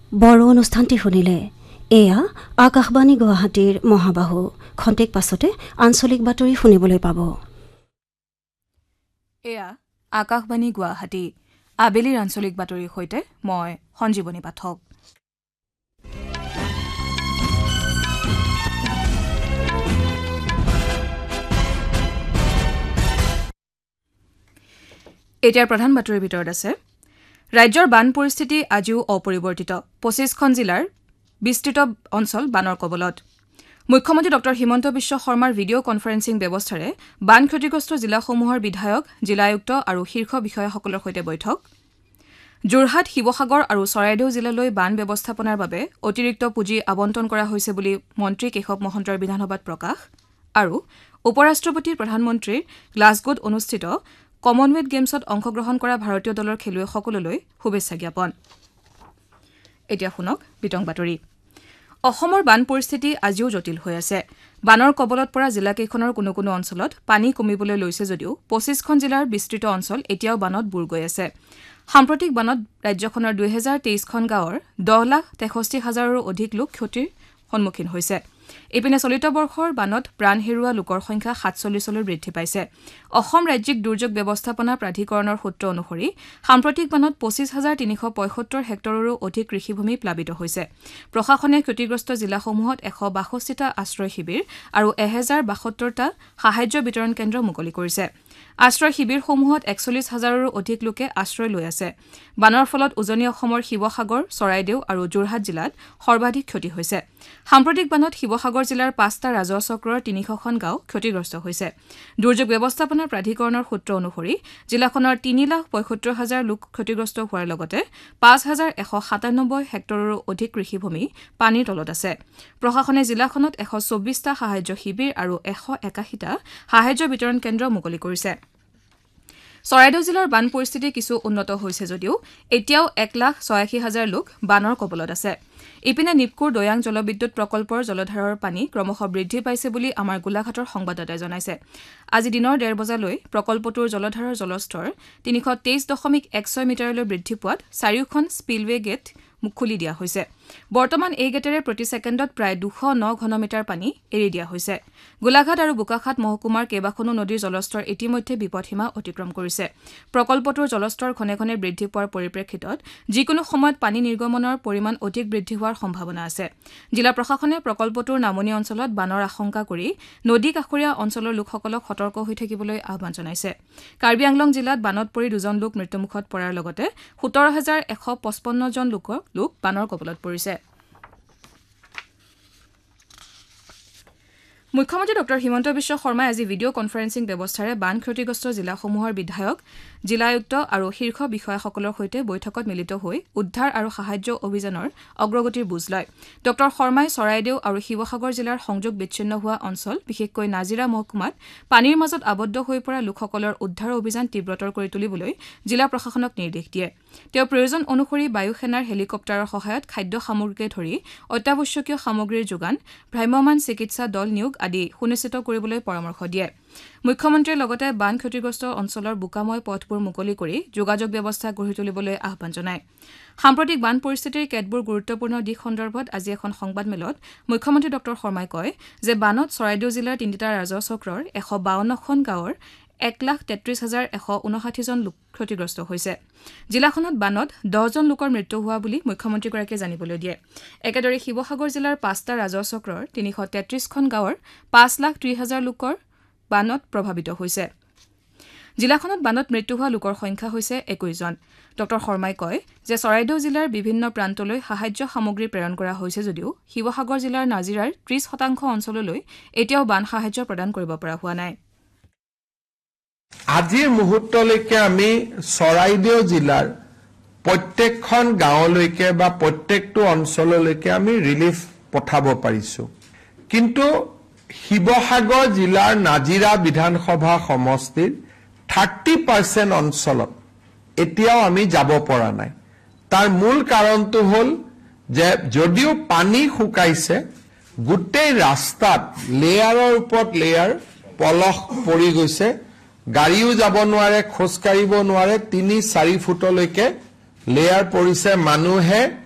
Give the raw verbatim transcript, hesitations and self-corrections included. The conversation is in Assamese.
বড় অনুষ্ঠানটি শুনিলে এয়া আকাশবাণী গুৱাহাটীৰ মহাবাহু খন্তেক পাছতে আঞ্চলিক বাতৰি শুনিবলৈ পাব। এয়া আকাশবাণী গুৱাহাটী আবেলিৰ আঞ্চলিক বাতৰিৰ সৈতে মই সঞ্জীৱনী পাঠক। এতিয়াৰ প্ৰধান বাতৰিৰ ভিতৰত আছে ৰাজ্যৰ বান পৰিস্থিতি আজিও অপৰিৱৰ্তিত, পঁচিছখন জিলাৰ বিস্তৃত অঞ্চল বানৰ কবলত। মুখ্যমন্ত্ৰী ডঃ হিমন্ত বিশ্ব শৰ্মাৰ ভিডিঅ' কনফাৰেন্সিং ব্যৱস্থাৰে বান ক্ষতিগ্ৰস্ত জিলাসমূহৰ বিধায়ক, জিলা আয়ুক্ত আৰু শীৰ্ষ বিষয়াসকলৰ সৈতে বৈঠক। যোৰহাট, শিৱসাগৰ আৰু চৰাইদেউ জিলালৈ বান ব্যৱস্থাপনাৰ বাবে অতিৰিক্ত পুঁজি আবণ্টন কৰা হৈছে বুলি মন্ত্ৰী কেশৱ মহন্তৰ বিধানসভাত প্ৰকাশ। আৰু উপ ৰাষ্ট্ৰপতি প্ৰধানমন্ত্ৰীৰ গ্লাছগোত অনুষ্ঠিত কমনৱেলথ গেমছত অংশগ্ৰহণ কৰা ভাৰতীয় দলৰ খেলুৱৈসকললৈ শুভেচ্ছা জ্ঞাপন। এতিয়া শুনক বিতং বাতৰি। অসমৰ বান পৰিস্থিতি আজিও জটিল হৈ আছে। বানৰ কবলত পৰা জিলাকেইখনৰ কোনো কোনো অঞ্চলত পানী কমিবলৈ লৈছে যদিও পঁচিছখন জিলাৰ বিস্তৃত অঞ্চল এতিয়াও বানত বুৰ গৈ আছে। সাম্প্ৰতিক বানত ৰাজ্যখনৰ দুই হেজাৰ তেইছখন গাঁৱৰ দহ লাখ তেষষ্ঠি হাজাৰৰো অধিক লোক ক্ষতিৰ সন্মুখীন হৈছে। ইপিনে চলিত বৰ্ষৰ বানত প্ৰাণ হেৰুওৱা লোকৰ সংখ্যা সাতচল্লিছলৈ বৃদ্ধি পাইছে। অসম ৰাজ্যিক দুৰ্যোগ ব্যৱস্থাপনা প্ৰাধিকৰণৰ সূত্ৰ অনুসৰি সাম্প্ৰতিক বানত পঁচিছ হাজাৰ তিনিশ পঁয়সত্তৰ হেক্টৰৰো অধিক কৃষিভূমি প্লাবিত হৈছে। প্ৰশাসনে ক্ষতিগ্ৰস্ত জিলাসমূহত এশ বাষষ্ঠিটা আশ্ৰয় শিবিৰ আৰু এহেজাৰ বাসত্তৰটা সাহায্য বিতৰণ কেন্দ্ৰ মুকলি কৰিছে। আশ্ৰয় শিবিৰসমূহত একচল্লিছ হাজাৰৰো অধিক লোকে আশ্ৰয় লৈ আছে। বানৰ ফলত উজনি অসমৰ শিৱসাগৰ, চৰাইদেউ আৰু যোৰহাট জিলাত সৰ্বাধিক ক্ষতি হৈছে। সাম্প্ৰতিক বানত শিৱসাগৰ জিলাৰ পাঁচটা ৰাজহ চক্ৰৰ তিনিশখন গাঁও ক্ষতিগ্ৰস্ত হৈছে। দুৰ্যোগ ব্যৱস্থাপনা প্ৰাধিকৰণৰ সূত্ৰ অনুসৰি জিলাখনৰ তিনি লাখ পঁয়সত্তৰ হাজাৰ লোক ক্ষতিগ্ৰস্ত হোৱাৰ লগতে পাঁচ হাজাৰ এশ সাতানব্বৈ হেক্টৰৰো অধিক কৃষিভূমি পানীৰ তলত আছে। প্ৰশাসনে জিলাখনত এশ চৌব্বিছটা সাহায্য শিবিৰ আৰু এশ একাশীটা সাহায্য বিতৰণ কেন্দ্ৰ মুকলি কৰিছে। চৰাইদেউ জিলাৰ বান পৰিস্থিতি কিছু উন্নত হৈছে যদিও এতিয়াও এক লাখ ছয়াশী হাজাৰ লোক বানৰ কবলত আছে। ইপিনে নিপকুৰ দৈয়াং জলবিদ্যুৎ প্ৰকল্পৰ জলধাৰৰ পানী ক্ৰমশঃ বৃদ্ধি পাইছে বুলি আমাৰ গোলাঘাটৰ সংবাদদাতাই জনাইছে। আজি দিনৰ ডেৰ বজালৈ প্ৰকল্পটোৰ জলধাৰৰ জলস্তৰ তিনিশ তেইছ দশমিক এক ছয় মিটাৰলৈ বৃদ্ধি পোৱাত চাৰিওখন স্পিলৱে গেট খুলি দিয়া হৈছে। বৰ্তমান এই গেটেৰে প্ৰতি ছেকেণ্ডত প্ৰায় দুশ ন ঘনমিটাৰ পানী এৰি দিয়া হৈছে। গোলাঘাট আৰু বোকাখাত মহকুমাৰ কেইবাখনো নদীৰ জলস্তৰ ইতিমধ্যে বিপদসীমা অতিক্ৰম কৰিছে। প্ৰকল্পটোৰ জলস্তৰ ঘনে ঘনে বৃদ্ধি পোৱাৰ পৰিপ্ৰেক্ষিতত যিকোনো সময়ত পানী নিৰ্গমনৰ পৰিমাণ অধিক বৃদ্ধি হোৱাৰ সম্ভাৱনা আছে। জিলা প্ৰশাসনে প্ৰকল্পটোৰ নামনি অঞ্চলত বানৰ আশংকা কৰি নদী কাষৰীয়া অঞ্চলৰ লোকসকলক সতৰ্ক হৈ থাকিবলৈ আহ্বান জনাইছে। কাৰ্বি আংলং জিলাত বানত পৰি দুজন লোক মৃত্যুমুখত পৰাৰ লগতে সোতৰ হাজাৰ এশ পঁচপন্ন জন লোকৰ লোক বানৰ কবলত পৰিছে। মুখ্যমন্ত্ৰী ডঃ হিমন্ত বিশ্ব শৰ্মাই আজি ভিডিঅ' কনফাৰেন্সিং ব্যৱস্থাৰে বান ক্ষতিগ্ৰস্ত জিলাসমূহৰ বিধায়ক, জিলা আয়ুক্ত আৰু শীৰ্ষ বিষয়াসকলৰ সৈতে বৈঠকত মিলিত হৈ উদ্ধাৰ আৰু সাহায্য অভিযানৰ অগ্ৰগতিৰ বুজ লয়। ডঃ শৰ্মাই চৰাইদেউ আৰু শিৱসাগৰ জিলাৰ সংযোগ বিচ্ছিন্ন হোৱা অঞ্চল, বিশেষকৈ নাজিৰা মহকুমাত পানীৰ মাজত আবদ্ধ হৈ পৰা লোকসকলৰ উদ্ধাৰ অভিযান তীব্ৰতৰ কৰি তুলিবলৈ জিলা প্ৰশাসনক নিৰ্দেশ দিয়ে। তেওঁ প্ৰয়োজন অনুসৰি বায়ু সেনাৰ হেলিকপ্টাৰৰ সহায়ত খাদ্য সামগ্ৰীকে ধৰি অত্যাৱশ্যকীয় সামগ্ৰীৰ যোগান, ভ্ৰাম্যমাণ চিকিৎসা দল নিয়োগ আদি সুনিশ্চিত কৰিবলৈ পৰামৰ্শ দিয়ে। মুখ্যমন্ত্ৰীয়ে লগতে বান ক্ষতিগ্ৰস্ত অঞ্চলৰ বোকাময় পথবোৰ মুকলি কৰি যোগাযোগ ব্যৱস্থা গঢ়ি তুলিবলৈ আহ্বান জনায়। সাম্প্ৰতিক বান পৰিস্থিতিৰ কেতবোৰ গুৰুত্বপূৰ্ণ দিশ সন্দৰ্ভত আজি এখন সংবাদমেলত মুখ্যমন্ত্ৰী ডঃ শৰ্মাই কয় যে বানত চৰাইদেউ জিলাৰ তিনিটা ৰাজহ চক্ৰৰ এশ বাৱন্নখন গাঁৱৰ এক লাখ তেত্ৰিছ হাজাৰ এশ ঊনষাঠিজন লোক ক্ষতিগ্ৰস্ত হৈছে। জিলাখনত বানত দহজন লোকৰ মৃত্যু হোৱা বুলি মুখ্যমন্ত্ৰীগৰাকীয়ে জানিবলৈ দিয়ে। একেদৰে শিৱসাগৰ জিলাৰ পাঁচটা ৰাজহ চক্ৰৰ তিনিশ তেত্ৰিছখন গাঁৱৰ পাঁচ লাখ ত্ৰিশ হাজাৰ লোকৰ বানত প্ৰভাৱিত হৈছে। জিলাখনত বানত মৃত্যু হোৱা লোকৰ সংখ্যা হৈছে একৈশ জন। ডঃ শৰ্মাই কয় যে চৰাইদেউ জিলাৰ বিভিন্ন প্ৰান্তলৈ সাহায্য সামগ্ৰী প্ৰেৰণ কৰা হৈছে যদিও শিৱসাগৰ জিলাৰ নাজিৰাৰ ত্ৰিশ শতাংশ অঞ্চললৈ এতিয়াও বান সাহায্য প্ৰদান কৰিব পৰা হোৱা নাই। আজিৰ মুহূৰ্তলৈকে আমি চৰাইদেউ জিলাৰ প্ৰত্যেকখন গাঁৱলৈকে বা প্ৰত্যেকটো অঞ্চললৈকে আমি ৰিলিফ পঠাব পাৰিছো। কিন্তু শিৱসাগৰ জিলাৰ নাজিৰা বিধানসভা সমষ্টিৰ থাৰ্টি পাৰ্চেণ্ট অঞ্চলত এতিয়াও আমি যাব পৰা নাই। তাৰ মূল কাৰণটো হ'ল যে যদিও পানী শুকাইছে, গোটেই ৰাস্তাত লেয়াৰৰ ওপৰত লেয়াৰ পলস পৰি গৈছে। গাড়ীও যাব নোৱাৰে, খোজ কাঢ়িব নোৱাৰে, তিনি চাৰি ফুটলৈকে লেয়াৰ পৰিছে। মানুহে